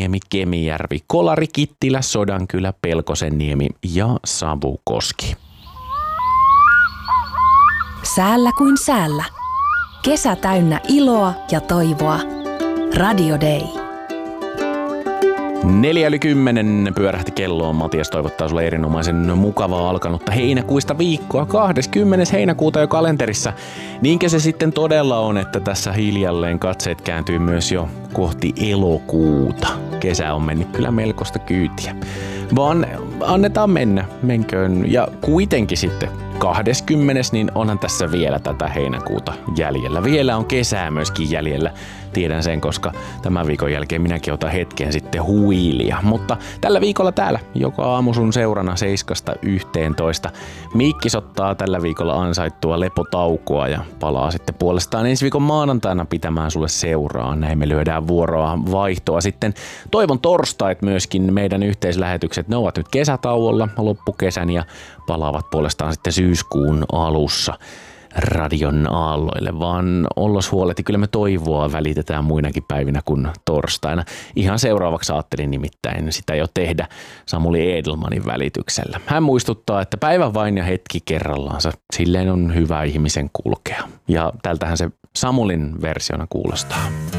Rovaniemi, Kemijärvi, Kolari, Kittilä, Sodankylä, Pelkosenniemi ja Savukoski. Säällä kuin säällä. Kesä täynnä iloa ja toivoa. Radio Day. 9:10 pyörähti kelloon. Matias toivottaa sulle erinomaisen mukavaa alkanutta heinäkuista viikkoa. 20. heinäkuuta jo kalenterissa. Niinkö se sitten todella on, että tässä hiljalleen katseet kääntyy myös jo kohti elokuuta. Kesä on mennyt kyllä melkoista kyytiä. Vaan annetaan mennä, menköön. Ja kuitenkin sitten 20. niin onhan tässä vielä tätä heinäkuuta jäljellä. Vielä on kesää myöskin jäljellä. Tiedän sen, koska tämän viikon jälkeen minäkin otan hetken sitten huilia. Mutta tällä viikolla täällä joka aamu sun seurana 7–11. Mikkis ottaa tällä viikolla ansaittua lepotaukoa ja palaa sitten puolestaan ensi viikon maanantaina pitämään sulle seuraa. Näin me lyödään vuoroa vaihtoa. Sitten toivon torstait myöskin meidän yhteislähetykset. Ne ovat nyt kesätauolla loppukesän ja palaavat puolestaan sitten syyskuun alussa radion aalloille, vaan ollos huoleti, kyllä me toivoa välitetään muinakin päivinä kuin torstaina. Ihan seuraavaksi ajattelin nimittäin sitä jo tehdä Samuli Edelmanin välityksellä. Hän muistuttaa, että päivä vain ja hetki kerrallaansa, silleen on hyvä ihmisen kulkea. Ja tältähän se Samulin versiona kuulostaa.